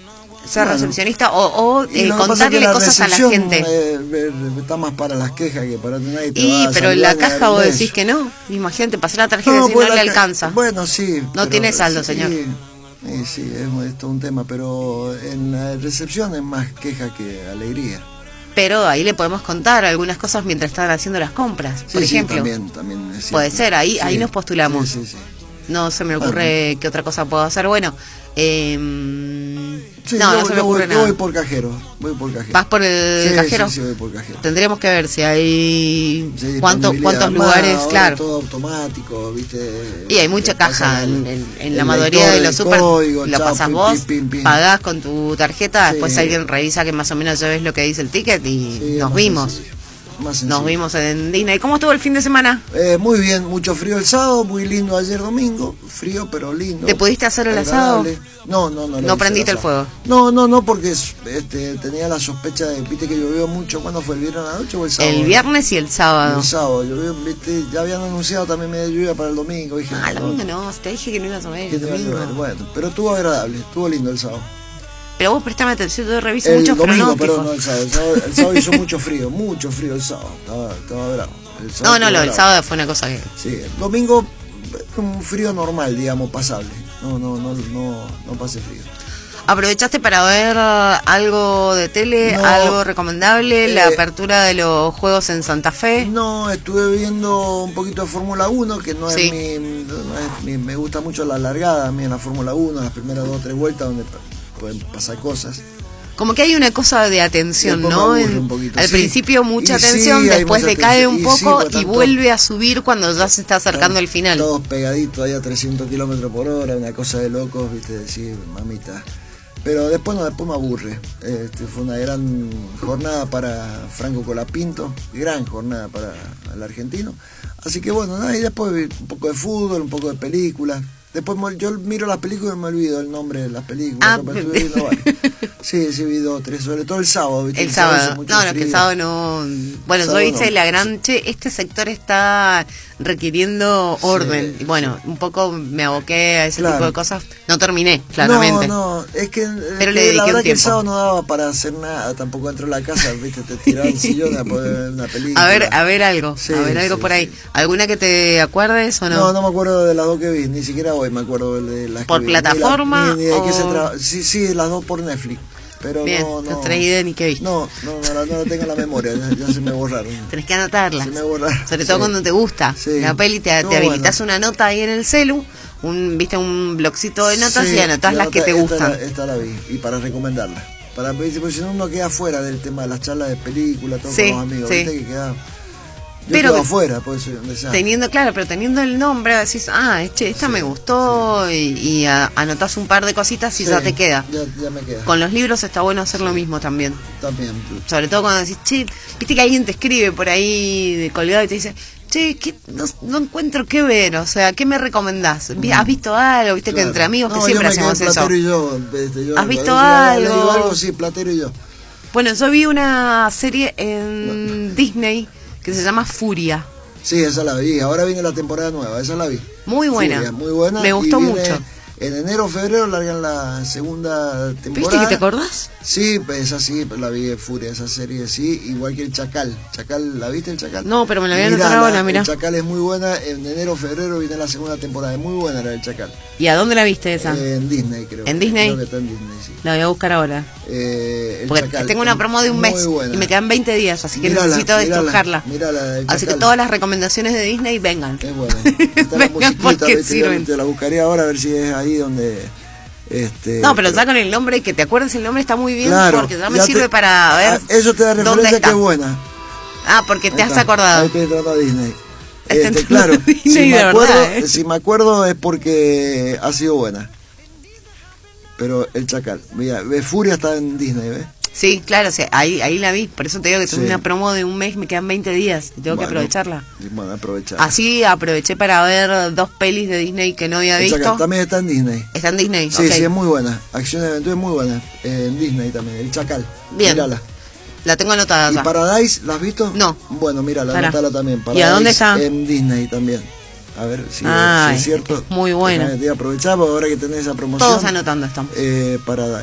ser Bueno, recepcionista o y lo que pasa es que contarle cosas a la recepción, gente. Está más para las quejas que para nadie te va Y a pero en saludar la ni caja a vos dar un decís beso. que no. Imagínate, pasar la tarjeta y pues no le la alcanza. Bueno, sí. No pero tiene saldo, sí, señor. Sí, es todo un tema, pero en la recepción es más queja que alegría. Pero ahí le podemos contar algunas cosas mientras están haciendo las compras, por Sí, ejemplo. también es cierto. Puede ser, ahí Sí, ahí nos postulamos. Sí. No se me ocurre qué otra cosa puedo hacer. Bueno, Sí, no se me ocurre nada. Voy por cajero. ¿Vas por el cajero? Sí, voy por cajero. Tendríamos que ver si hay Sí, cuántos disponibilidad. lugares, Ahora claro. todo automático, ¿viste? Y hay mucha Le pasas caja el en la mayoría de los super. código, Lo chao, pasas pim, vos, pim, pim. pagás con tu tarjeta, Sí. después alguien revisa que más o menos lleves lo que dice el ticket y Sí, nos más vimos. sencillo, más sencillo. Nos vimos en Disney. ¿Cómo estuvo el fin de semana? Muy bien, mucho frío el sábado, muy lindo ayer domingo, frío pero lindo. ¿Te pudiste hacer el asado? No. ¿No prendiste el fuego? No, porque tenía la sospecha de, viste que llovió mucho, ¿cuándo fue? ¿El viernes a la noche o el sábado? El viernes y el sábado. El sábado, llovió, viste, ya habían anunciado también media lluvia para el domingo. Dije, El domingo no, te dije que no ibas a ver que el te iba a domingo. llover. Bueno, pero estuvo agradable, estuvo lindo el sábado. Pero vos prestame atención, yo reviso El muchos domingo, pronósticos. perdón, no el sábado. El sábado hizo mucho frío el sábado. Estaba bravo. El sábado No, estuvo el bravo. sábado fue una cosa que... Sí, el domingo un frío normal, digamos, pasable. No pasé frío. ¿Aprovechaste para ver algo de tele, No, algo recomendable, la apertura de los juegos en Santa Fe? No, estuve viendo un poquito de Fórmula 1, que no es Sí. me gusta mucho la largada a mí en la Fórmula 1, las primeras 2 o 3 vueltas donde pueden pasar cosas. Como que hay una cosa de atención, Después ¿no? me aburre un poquito, Al sí. principio mucha Y sí, atención, hay después mucha decae atención. un Y sí, poco porque y tanto- vuelve a subir cuando ya se está acercando el final. Todos pegaditos ahí a 300 kilómetros por hora, una cosa de locos, viste, decir, mamita. Pero después me aburre. Fue una gran jornada para Franco Colapinto, gran jornada para el argentino. Así que bueno, nada, y después vi un poco de fútbol, un poco de películas. Después yo miro las películas y me olvido el nombre de las películas. Ah, pero estuve viendo varias. Sí, vi 2 o 3, sobre todo el sábado. ¿viste? El sábado. hizo mucho No, que frío. el sábado no. Bueno, yo Sábado hice no. la gran. Che, este sector está requiriendo orden. Y bueno, un poco me aboqué a ese Claro. tipo de cosas. No terminé, claramente. No, es que, Pero le que dediqué la un verdad que el tiempo. sábado no daba para hacer nada, tampoco dentro de la casa, viste, te tiraba el sillón a poder ver una película. A ver algo. Sí, a ver algo sí, por ahí. sí. ¿Alguna que te acuerdes o no? No me acuerdo de las 2 que vi, ni siquiera hoy me acuerdo de las ¿Por que vi. plataforma Ni de qué se o- trata. Sí, las 2 por Netflix. Pero Bien, no tenés idea ni qué viste. No la tengo en la memoria, ya se me borraron. Tenés que anotarlas. Se me borraron. Sobre todo Sí. cuando te gusta. Sí. La peli te Estuvo habilitas bueno. una nota ahí en el celu, viste un blogcito de notas Sí, y anotás las que te gustan. Esta la vi, y para recomendarla. Porque si no uno queda afuera del tema de las charlas de películas, todo Sí, con los amigos, sí. viste que queda... Yo Pero quedo afuera, por eso teniendo el nombre, decís, che, esta Sí, me gustó, y anotás un par de cositas y ya te queda. Ya me queda. Con los libros está bueno hacer lo mismo también. También. Sobre todo cuando decís, che, viste que alguien te escribe por ahí de colgado y te dice, che, no encuentro qué ver, o sea, ¿qué me recomendás? ¿Has visto algo? Viste que entre amigos que siempre hacemos eso. Platero y yo, ¿Has visto yo algo? digo algo? Sí, Platero y yo. Bueno, yo vi una serie en Disney que se llama Furia. Sí, esa la vi. Ahora viene la temporada nueva, esa la vi. Muy buena. Furia, muy buena. Me gustó y viene mucho. En enero o febrero largan la segunda temporada. ¿Viste que te acordás? Sí, pues esa sí, la vi de Furia, esa serie sí, igual que el Chacal. ¿La viste el Chacal? No, pero me la voy a anotar Mirala, ahora, mirá. El Chacal es muy buena, en enero o febrero viene la segunda temporada, es muy buena la del Chacal. ¿Y a dónde la viste esa? En Disney creo. ¿En Disney? Creo que está en Disney, sí. La voy a buscar ahora. El Porque Chacal, tengo una promo de un muy mes buena. y me quedan 20 días, así que Mírala, necesito destrujarla. Mírala, el Así que Chacal. todas las recomendaciones de Disney vengan. Es buena. Está la Vengan musiquita, porque ¿viste? sirven. Te la buscaría ahora a ver si es ahí donde... No, pero ya con el nombre, que te acuerdes el nombre está muy bien, Claro, porque ya me ya sirve te- para ver eso te da dónde referencia está. que es buena. Porque te Ahí has está. acordado. Ahí estoy entrando a Disney. Está entrando Claro, a Disney si me de acuerdo, verdad, si me acuerdo es porque ha sido buena. Pero el Chacal, mira, Furia está en Disney, ¿ves? Sí, claro, o sea, ahí la vi, por eso te digo que tengo Sí. una promo de un mes, me quedan 20 días y tengo que Bueno, aprovecharla. Bueno, aprovechar. Así aproveché para ver 2 pelis de Disney que no había El visto. Chacal también está en Disney. ¿Está en Disney? Sí, Ok. sí, es muy buena. Acción de aventura es muy buena. En Disney también, el Chacal. Bien. Mírala. La tengo anotada ¿Y ya. Paradise, la has visto? No. Bueno, mírala, Pará. anotala también. ¿Y a dónde está? En Disney también. A ver si Ay, es cierto. muy buena. Déjame, te voy a aprovechar porque ahora que tenés esa promoción. Todos anotando estamos. Paradise.